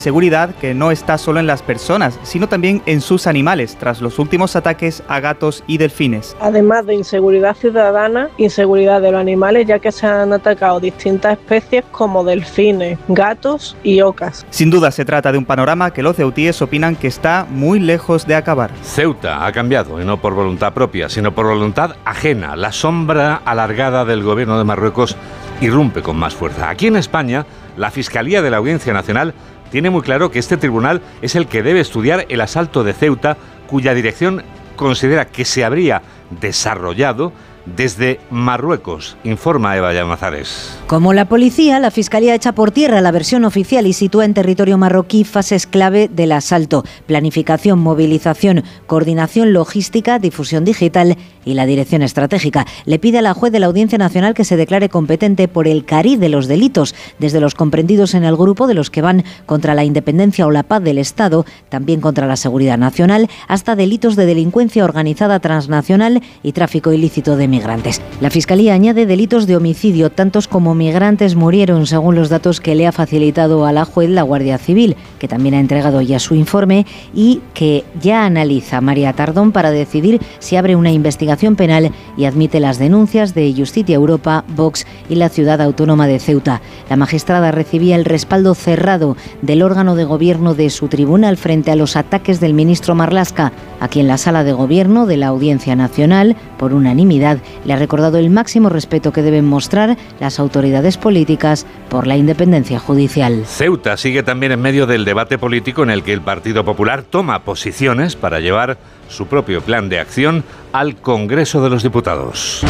Seguridad que no está solo en las personas, sino también en sus animales, tras los últimos ataques a gatos y delfines. Además de inseguridad ciudadana, inseguridad de los animales, ya que se han atacado distintas especies como delfines, gatos y ocas. Sin duda se trata de un panorama que los ceutíes opinan que está muy lejos de acabar. Ceuta ha cambiado, y no por voluntad propia, sino por voluntad ajena. La sombra alargada del gobierno de Marruecos irrumpe con más fuerza. Aquí en España, la Fiscalía de la Audiencia Nacional tiene muy claro que este tribunal es el que debe estudiar el asalto de Ceuta, cuya dirección considera que se habría desarrollado desde Marruecos, informa Eva Llamazares. Como la policía, la Fiscalía echa por tierra la versión oficial y sitúa en territorio marroquí fases clave del asalto: planificación, movilización, coordinación logística, difusión digital y la dirección estratégica. Le pide a la juez de la Audiencia Nacional que se declare competente por el cariz de los delitos, desde los comprendidos en el grupo de los que van contra la independencia o la paz del Estado, también contra la seguridad nacional, hasta delitos de delincuencia organizada transnacional y tráfico ilícito de migrantes. La Fiscalía añade delitos de homicidio, tantos como migrantes murieron, según los datos que le ha facilitado a la juez la Guardia Civil, que también ha entregado ya su informe y que ya analiza María Tardón para decidir si abre una investigación penal y admite las denuncias de Justicia Europa, Vox y la Ciudad Autónoma de Ceuta. La magistrada recibía el respaldo cerrado del órgano de gobierno de su tribunal frente a los ataques del ministro Marlaska, a quien la Sala de Gobierno de la Audiencia Nacional, por unanimidad, le ha recordado el máximo respeto que deben mostrar las autoridades políticas por la independencia judicial. Ceuta sigue también en medio del debate político en el que el Partido Popular toma posiciones para llevar su propio plan de acción al Congreso de los Diputados.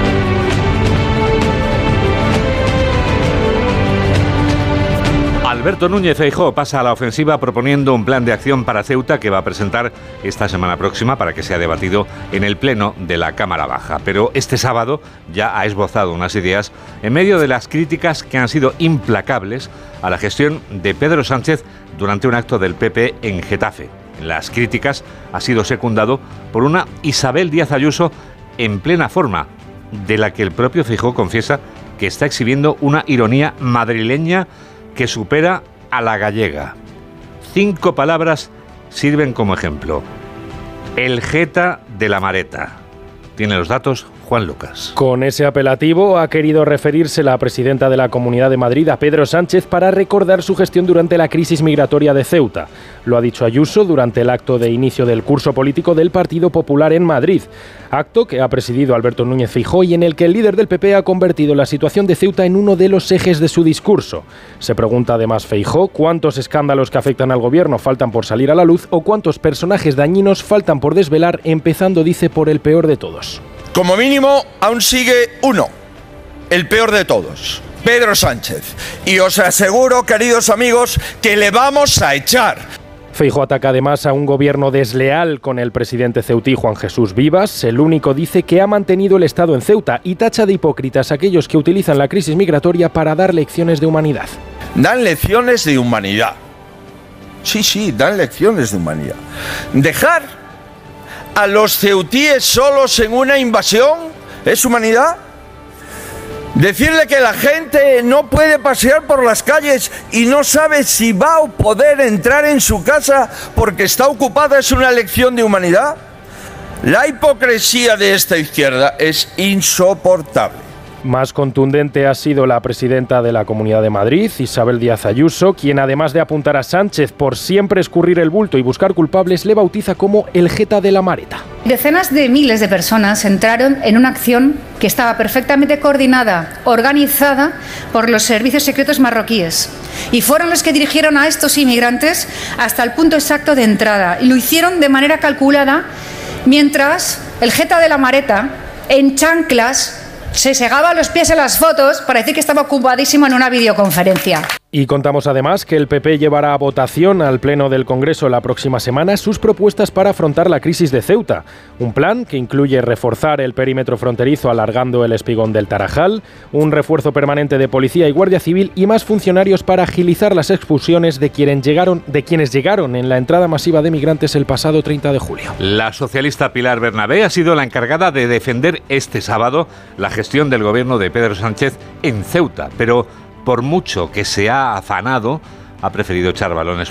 Alberto Núñez Feijóo pasa a la ofensiva proponiendo un plan de acción para Ceuta que va a presentar esta semana próxima para que sea debatido en el Pleno de la Cámara Baja. Pero este sábado ya ha esbozado unas ideas en medio de las críticas que han sido implacables a la gestión de Pedro Sánchez durante un acto del PP en Getafe. En las críticas ha sido secundado por una Isabel Díaz Ayuso en plena forma, de la que el propio Feijóo confiesa que está exhibiendo una ironía madrileña que supera a la gallega. 5 palabras sirven como ejemplo. El jeta de la mareta. Tiene los datos Juan Lucas. Con ese apelativo ha querido referirse la presidenta de la Comunidad de Madrid a Pedro Sánchez para recordar su gestión durante la crisis migratoria de Ceuta. Lo ha dicho Ayuso durante el acto de inicio del curso político del Partido Popular en Madrid. Acto que ha presidido Alberto Núñez Feijóo y en el que el líder del PP ha convertido la situación de Ceuta en uno de los ejes de su discurso. Se pregunta además Feijóo cuántos escándalos que afectan al gobierno faltan por salir a la luz o cuántos personajes dañinos faltan por desvelar, empezando, dice, por el peor de todos. Como mínimo, aún sigue uno, el peor de todos, Pedro Sánchez. Y os aseguro, queridos amigos, que le vamos a echar. Feijóo ataca además a un gobierno desleal con el presidente ceutí Juan Jesús Vivas. El único, dice, que ha mantenido el Estado en Ceuta y tacha de hipócritas a aquellos que utilizan la crisis migratoria para dar lecciones de humanidad. Dan lecciones de humanidad. Sí, dan lecciones de humanidad. Dejar a los ceutíes solos en una invasión ¿es humanidad? Decirle que la gente no puede pasear por las calles y no sabe si va a poder entrar en su casa porque está ocupada ¿es una lección de humanidad? La hipocresía de esta izquierda es insoportable. Más contundente ha sido la presidenta de la Comunidad de Madrid, Isabel Díaz Ayuso, quien además de apuntar a Sánchez por siempre escurrir el bulto y buscar culpables, le bautiza como el jeta de la mareta. Decenas de miles de personas entraron en una acción que estaba perfectamente coordinada, organizada por los servicios secretos marroquíes. Y fueron los que dirigieron a estos inmigrantes hasta el punto exacto de entrada. Y lo hicieron de manera calculada, mientras el jeta de la mareta, en chanclas, se segaba los pies en las fotos para decir que estaba ocupadísimo en una videoconferencia. Y contamos además que el PP llevará a votación al Pleno del Congreso la próxima semana sus propuestas para afrontar la crisis de Ceuta. Un plan que incluye reforzar el perímetro fronterizo alargando el espigón del Tarajal, un refuerzo permanente de policía y guardia civil y más funcionarios para agilizar las expulsiones de quienes llegaron en la entrada masiva de migrantes el pasado 30 de julio. La socialista Pilar Bernabé ha sido la encargada de defender este sábado la gestión del gobierno de Pedro Sánchez en Ceuta, pero por mucho que se ha afanado, ha preferido echar balones